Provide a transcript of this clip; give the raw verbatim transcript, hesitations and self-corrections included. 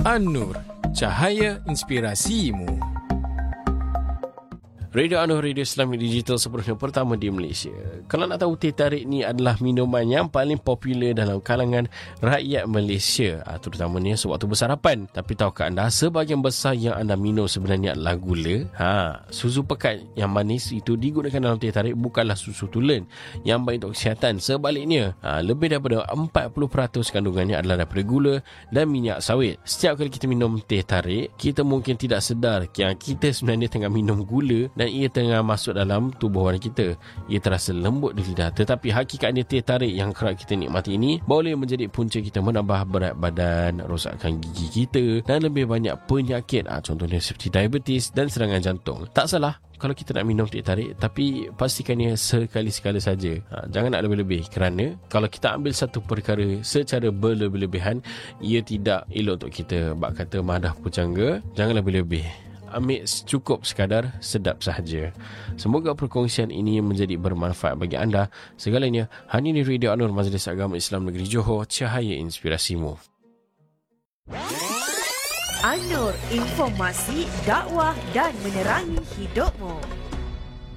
An-Nur, cahaya inspirasimu. Radio An-Nur, radio Islami digital sepenuhnya pertama di Malaysia. Kalau nak tahu, teh tarik ni adalah minuman yang paling popular dalam kalangan rakyat Malaysia, terutamanya sewaktu bersarapan. Tapi tahukah anda, sebahagian besar yang anda minum sebenarnya adalah gula. Ha, susu pekat yang manis itu digunakan dalam teh tarik bukanlah susu tulen yang baik untuk kesihatan. Sebaliknya, ha, lebih daripada empat puluh peratus kandungannya adalah daripada gula dan minyak sawit. Setiap kali kita minum teh tarik, kita mungkin tidak sedar yang kita sebenarnya tengah minum gula dan ia tengah masuk dalam tubuh badan kita. Ia terasa lembut di lidah, tetapi hakikatnya teh tarik yang kerap kita nikmati ini boleh menjadi punca kita menambah berat badan, rosakkan gigi kita dan lebih banyak penyakit, ha, contohnya seperti diabetes dan serangan jantung. Tak salah kalau kita nak minum teh tarik, tapi pastikannya sekali-sekala saja. Ha, jangan nak lebih-lebih, kerana kalau kita ambil satu perkara secara berlebih-lebihan, ia tidak elok untuk kita. Bak kata madah pujangga, jangan lebih-lebih. Ambil cukup sekadar sedap sahaja. Semoga perkongsian ini menjadi bermanfaat bagi anda. Segalanya hanya di Radio An-Nur, Majlis Agama Islam Negeri Johor, cahaya inspirasimu. An-Nur, informasi, dakwah dan menerangi hidupmu.